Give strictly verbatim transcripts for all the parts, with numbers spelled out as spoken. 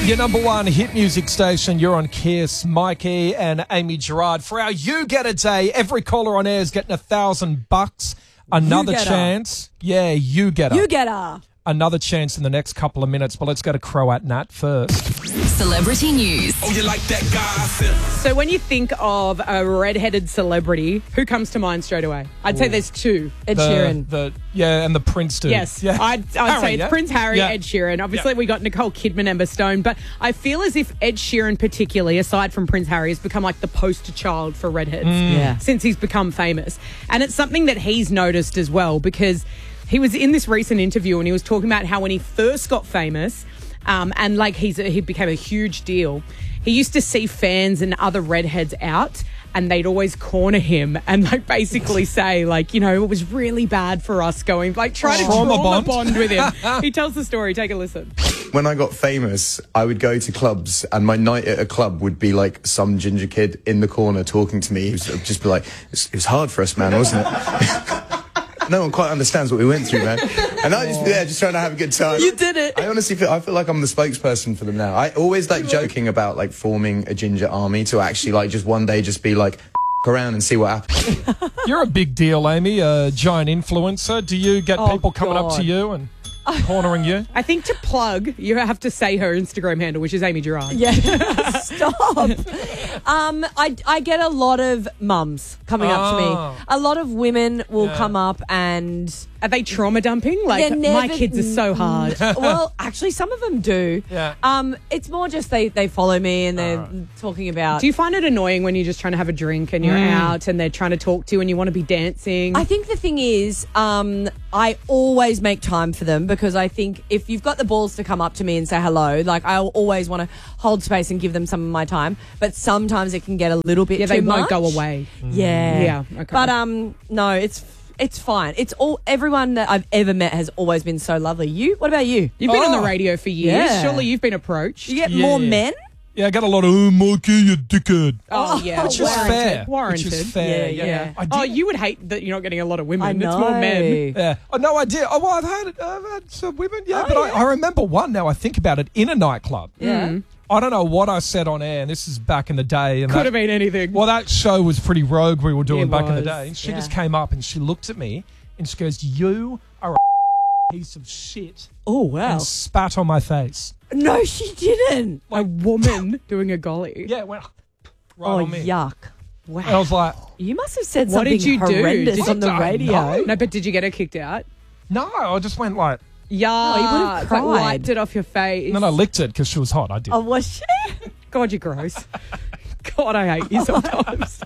Your number one hit music station, you're on Kiss. Mikey and Amy Gerard. For our You Get A Day, every caller on air is getting a thousand bucks. Another chance. Yeah, you get her. You get her. Another chance in the next couple of minutes, but let's go to Croat Nat first. Celebrity news. Oh, you like that gossip? So when you think of a red-headed celebrity, who comes to mind straight away? I'd say there's two. Ed The, Sheeran. the yeah, and the Prince dude. Yes, yeah. I'd, I'd Harry, say it's yeah? Prince Harry, Yeah. Ed Sheeran. Obviously, Yeah. we got Nicole Kidman, Emma Stone, but I feel as if Ed Sheeran particularly, aside from Prince Harry, has become like the poster child for redheads Yeah. since he's become famous. And it's something that he's noticed as well because he was in this recent interview and he was talking about how when he first got famous um, and like he's a, he became a huge deal, he used to see fans and other redheads out and they'd always corner him and like basically say like, you know, it was really bad for us going, like try to Trauma trauma bond. bond with him. He tells the story. Take a listen. When I got famous, I would go to clubs and my night at a club would be like some ginger kid in the corner talking to me. He would just be like, it was hard for us, man, wasn't it? No one quite understands what we went through, man. And I just be there, just trying to have a good time. You did it. I honestly feel, I feel like I'm the spokesperson for them now. I always like joking about like forming a ginger army to actually like just one day just be like around and see what happens. You're a big deal, Amy, a giant influencer. Do you get Oh, people coming up to God. you and cornering you? I think to plug, you have to say her Instagram handle, which is Amy Gerard. Yeah. Stop. um, I, I get a lot of mums coming up to Oh. me. A lot of women will Yeah. come up and... Are they trauma dumping? Like, They're my never- kids are so hard. well, actually, some of them do. Yeah. Um, it's more just they, they follow me and they're talking about... Do you find it annoying when you're just trying to have a drink and you're out and they're trying to talk to you and you want to be dancing? I think the thing is, um, I always make time for them because I think if you've got the balls to come up to me and say hello, like I always want to hold space and give them some of my time. But sometimes it can get a little bit yeah, too they much. won't go away. Yeah, Yeah, okay. But um, no, it's it's fine. It's all everyone that I've ever met has always been so lovely. You? What about you? You've been on Oh. the radio for years. Yeah. Surely you've been approached. You get Yeah. more men? Yeah, I got a lot of, oh, Mikey, you dickhead. Oh, yeah. Which is warranted. fair. Warranted. Which is fair, Yeah, yeah. Yeah. I Oh, did- you would hate that you're not getting a lot of women. I know. It's more men. Yeah. Oh, no, I did. Oh, well, I've had, I've had some women, yeah. Oh, but yeah. I, I remember one now, I think about it, in a nightclub. Yeah. I don't know what I said on air, and this is back in the day. And Could that- have been anything. Well, that show was pretty rogue we were doing It back in the was, day. And she yeah. just came up and she looked at me and she goes, you are a piece of shit. Oh wow. And spat on my face. No, she didn't. a woman doing a golly. Yeah, it went right Oh on me. yuck. And I was like, You must have said What something did you do? horrendous Did on you- the I don't radio. know. No, but did you get her kicked out? no, I just went like, Yeah. you would have It's like cried. wiped it off your face. and then I licked it because she was hot. I did. Oh, was she? God, you're gross. God, I hate you sometimes.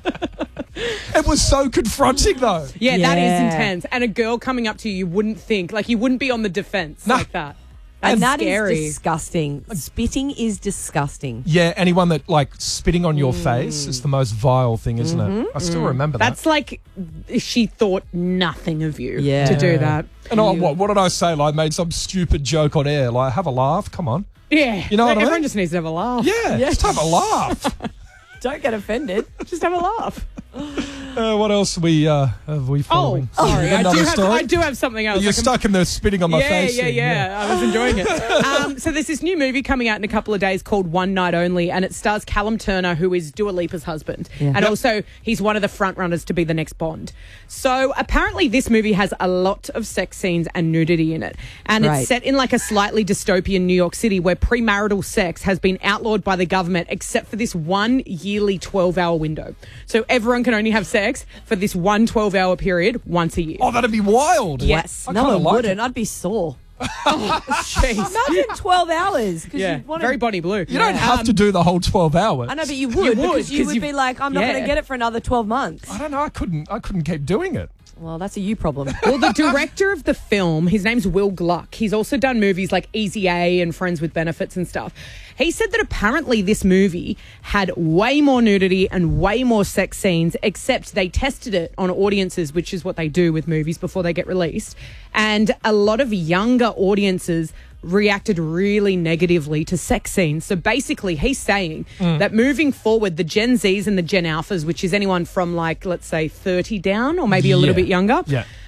It was so confronting, though. Yeah, that is Yeah. intense. And a girl coming up to you, you wouldn't think, like, you wouldn't be on the defense No. like that. That's And that is scary. disgusting. Spitting is disgusting. Yeah, anyone that, like, spitting on your Mm. face is the most vile thing, isn't Mm-hmm. it? I still remember That's that. like she thought nothing of you Yeah. to do that. And I, what, what did I say? Like, I made some stupid joke on air. Like, have a laugh. Come on. Yeah. You know what I mean? Everyone just needs to have a laugh. Yeah, just have a laugh. Don't get offended. Just have a laugh. Uh, what else we uh, have we Oh, following? sorry. I Another do, have, story? I do have something else. You're I can- stuck in the spitting on my yeah, face. yeah, thing, yeah, I was enjoying it. Um, so there's this new movie coming out in a couple of days called One Night Only, and it stars Callum Turner, who is Dua Lipa's husband. Yeah. And Yep. also, he's one of the front runners to be the next Bond. So apparently this movie has a lot of sex scenes and nudity in it. And Right. it's set in like a slightly dystopian New York City where premarital sex has been outlawed by the government except for this one yearly twelve-hour window. So everyone can only have sex for this one twelve-hour period once a year. Oh, that'd be wild. Yes. I No, kinda it like wouldn't. it. I'd be sore. Jeez. Imagine twelve hours. 'cause Yeah, you wanna, very Bonnie Blue. You don't have to do the whole twelve hours. I know, but you would, would, because you 'cause would you- be like, I'm not yeah. going to get it for another twelve months. I don't know. I couldn't. I couldn't keep doing it. Well, that's a you problem. Well, the director of the film, his name's Will Gluck. He's also done movies like Easy A and Friends with Benefits and stuff. He said that apparently this movie had way more nudity and way more sex scenes, except they tested it on audiences, which is what they do with movies before they get released. And a lot of younger audiences reacted really negatively to sex scenes. So basically, he's saying that moving forward, the Gen Zs and the Gen Alphas, which is anyone from like, let's say, thirty down or maybe a little Yeah. bit younger, Yeah.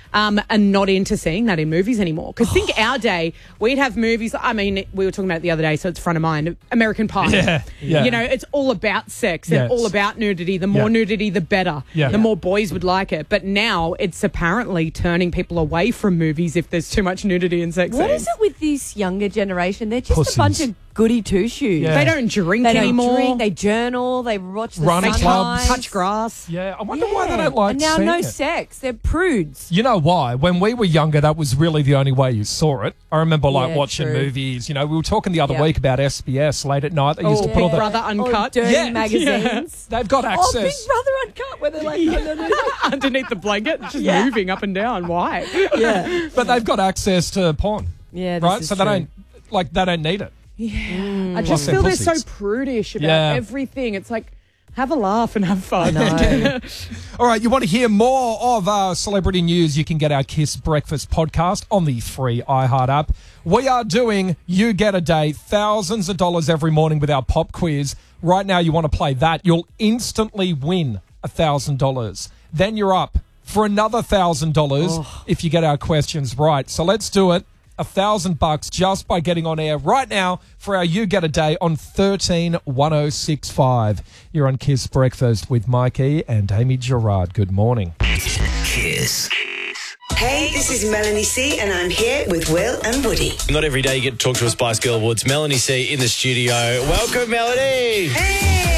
um, are not into seeing that in movies anymore. Because think our day, we'd have movies, I mean, we were talking about it the other day, so it's front of mind, American Pie. Yeah, yeah. You know, it's all about sex Yes. and all about nudity. The more Yeah. nudity, the better. Yeah. The more boys would like it. But now it's apparently turning people away from movies if there's too much nudity and sex What scenes. is it with this younger generation? They're just Pussies. a bunch of goody two shoes. Yeah. They don't drink They don't anymore. drink. They journal. They watch the Running sunrise. clubs. touch grass. Yeah, I wonder Yeah. why they don't like And now seeing no it. sex. They're prudes. You know why? When we were younger, that was really the only way you saw it. I remember like Yeah, watching true. movies. You know, we were talking the other Yeah. week about S B S late at night. They used Oh, to put all Big the. Brother Or Uncut. dirty Yeah. magazines. They've got Oh, access. Big Brother Uncut, where they're like, no, no, no, no. Underneath the blanket, it's just Yeah. moving up and down. Why? Yeah. But they've got access to porn. Yeah, this right? is So they true. don't like they don't need it. I just Plus they're feel they're so pussies. prudish about Yeah. everything. It's like, have a laugh and have fun. No. All right, you want to hear more of our celebrity news? You can get our Kiss Breakfast podcast on the free iHeart app. We are doing You Get a Day, thousands of dollars every morning with our pop quiz. Right now, you want to play that. You'll instantly win one thousand dollars. Then you're up for another one thousand dollars if you get our questions right. So let's do it. A thousand bucks just by getting on air right now for our You Get a Day on thirteen one oh six five. You're on Kiss Breakfast with Mikey and Amy Gerard. Good morning. Kiss. Hey, this is Melanie C, and I'm here with Will and Woody. Not every day you get to talk to a Spice Girl Woods. Melanie C in the studio. Welcome, Melanie. Hey!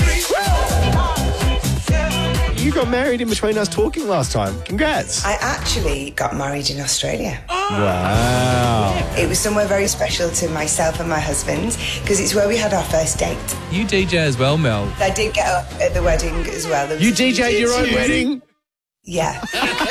You got married in between us talking last time. Congrats. I actually got married in Australia. Wow. It was somewhere very special to myself and my husband because it's where we had our first date. You D J as well, Mel. I did get up at the wedding as well. There was- You D J'd your own wedding? Yeah.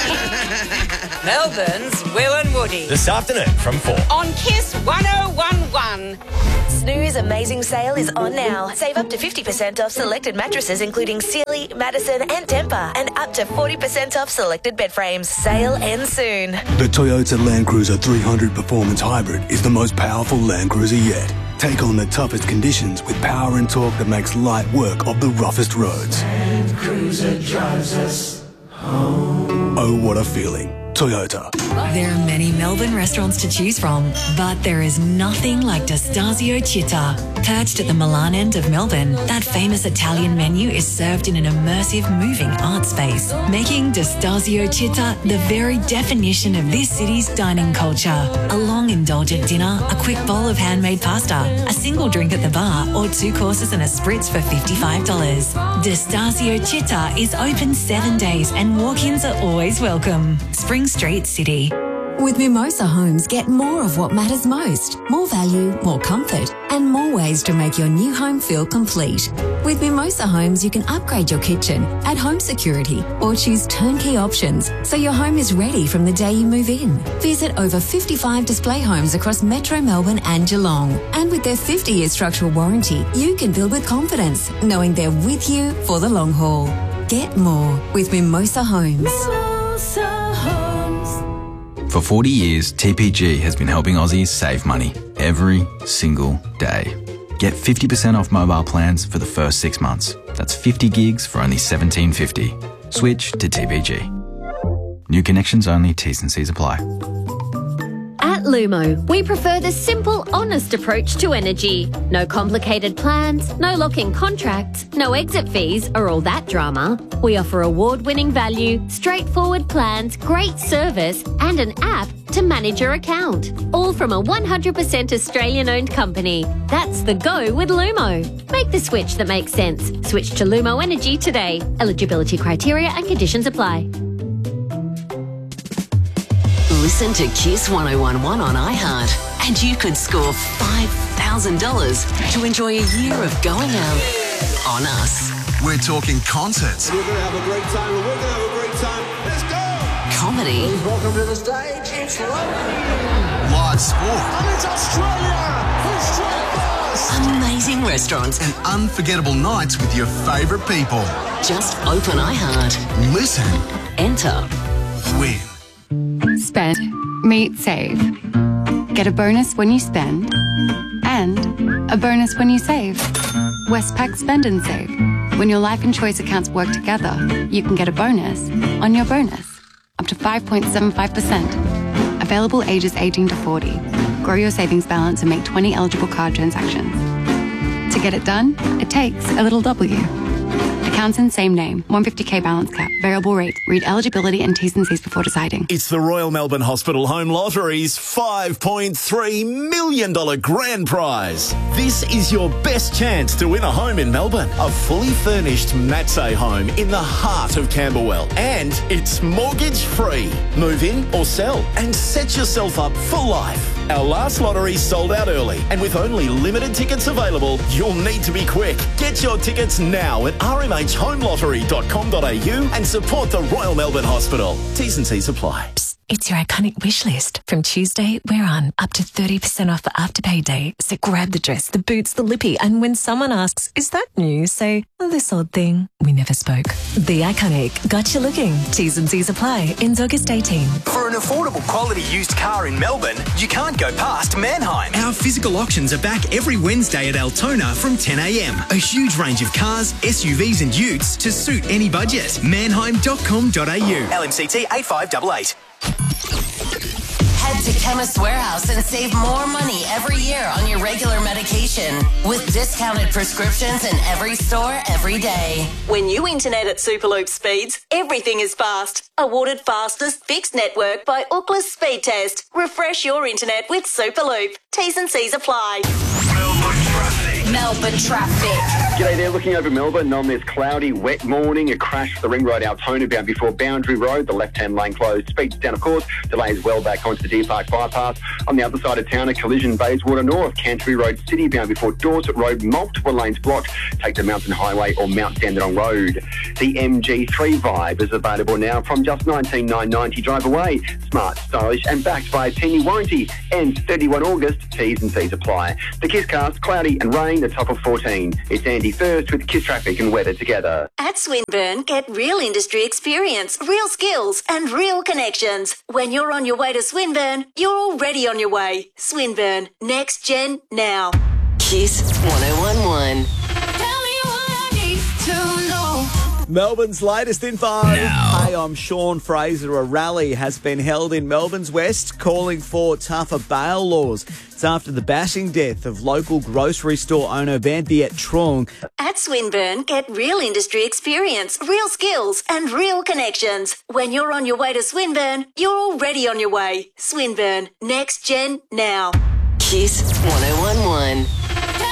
Melbourne's Will and Woody. This afternoon from four. On Kiss one oh one one. Snooze Amazing Sale is on now. Save up to fifty percent off selected mattresses including Sealy, Madison and Tempur, and up to forty percent off selected bed frames. Sale ends soon. The Toyota Land Cruiser three hundred Performance Hybrid is the most powerful Land Cruiser yet. Take on the toughest conditions with power and torque that makes light work of the roughest roads. Land Cruiser drives us home. Oh, what a feeling. Toyota. There are many Melbourne restaurants to choose from, but there is nothing like Destasio Città. Perched at the Milan end of Melbourne, that famous Italian menu is served in an immersive, moving art space, making Destasio Città the very definition of this city's dining culture. A long, indulgent dinner, a quick bowl of handmade pasta, a single drink at the bar, or two courses and a spritz for fifty-five dollars. Destasio Città is open seven days and walk-ins are always welcome. Spring Street City. With Mimosa Homes, get more of what matters most. More value, more comfort, and more ways to make your new home feel complete. With Mimosa Homes, you can upgrade your kitchen, add home security, or choose turnkey options so your home is ready from the day you move in. Visit over fifty-five display homes across Metro Melbourne and Geelong. And with their fifty-year structural warranty, you can build with confidence, knowing they're with you for the long haul. Get more with Mimosa Homes. Mimosa Homes. For forty years, T P G has been helping Aussies save money every single day. Get fifty percent off mobile plans for the first six months. That's fifty gigs for only seventeen fifty. Switch to T P G. New connections only, T's and C's apply. At Lumo, we prefer the simple, honest approach to energy. No complicated plans, no lock-in contracts, no exit fees or all that drama. We offer award-winning value, straightforward plans, great service and an app to manage your account. All from a one hundred percent Australian-owned company. That's the go with Lumo. Make the switch that makes sense. Switch to Lumo Energy today. Eligibility criteria and conditions apply. Listen to Kiss one oh one one on iHeart and you could score five thousand dollars to enjoy a year of going out on us. We're talking concerts. We're going to have a great time and we're going to have a great time. Let's go! Comedy. Please welcome to the stage, it's Logan. Live sport. And it's Australia! We're straight first! Amazing restaurants. And unforgettable nights with your favourite people. Just open iHeart. Listen. Enter. Win. Spend, meet, save. Get a bonus when you spend and a bonus when you save. Westpac Spend and Save. When your life and choice accounts work together, you can get a bonus on your bonus. up to five point seven five percent. Available ages eighteen to forty. Grow your savings balance and make twenty eligible card transactions. To get it done, it takes a little W. Accounts in same name, one hundred fifty k balance cap, variable rate. Read eligibility and T's and C's before deciding. It's the Royal Melbourne Hospital Home Lottery's five point three million dollars grand prize. This is your best chance to win a home in Melbourne. A fully furnished Matsay home in the heart of Camberwell. And it's mortgage free. Move in or sell and set yourself up for life. Our last lottery sold out early, and with only limited tickets available, you'll need to be quick. Get your tickets now at r m h home lottery dot com dot a u and support the Royal Melbourne Hospital. T's and C's apply. It's your iconic wish list. From Tuesday, we're on up to thirty percent off for Afterpay Day. So grab the dress, the boots, the lippy, and when someone asks, is that new? Say, well, this old thing, we never spoke. The Iconic got you looking. T's and C's apply. Ends August eighteenth. For an affordable quality used car in Melbourne, you can't go past Manheim. Our physical auctions are back every Wednesday at Altona from ten a m. A huge range of cars, S U Vs and utes to suit any budget. manheim dot com dot a u. L M C T eight five eight eight. Head to Chemist Warehouse and save more money every year on your regular medication with discounted prescriptions in every store every day. When you internet at Superloop speeds, everything is fast. Awarded fastest fixed network by Ookla Speed Test. Refresh your internet with Superloop. T's and C's apply. Melbourne traffic. G'day there, looking over Melbourne on this cloudy, wet morning. A crash for the Ring Road Altona bound before Boundary Road. The left-hand lane closed. Speeds down, of course. Delays well back onto the Deer Park bypass. On the other side of town, a collision, Bayswater North. Canterbury Road City bound before Dorset Road. Multiple lanes blocked. Take the Mountain Highway or Mount Dandenong Road. The M G three Vibe is available now from just nineteen thousand nine hundred ninety. Drive away. Smart, stylish and backed by a ten-year warranty. Ends thirty-first August. T's and C's apply. The Kisscast, cloudy and rain, the top of fourteen. It's Andy First with Kiss Traffic and weather together. At Swinburne, get real industry experience, real skills and real connections. When you're on your way to Swinburne, you're already on your way. Swinburne, next gen now. Kiss one oh one one. Melbourne's latest info. Now. Hey, I'm Sean Fraser. A rally has been held in Melbourne's West calling for tougher bail laws. It's after the bashing death of local grocery store owner Viet Trong. At Swinburne, get real industry experience, real skills and real connections. When you're on your way to Swinburne, you're already on your way. Swinburne, next gen now. Kiss one oh one one.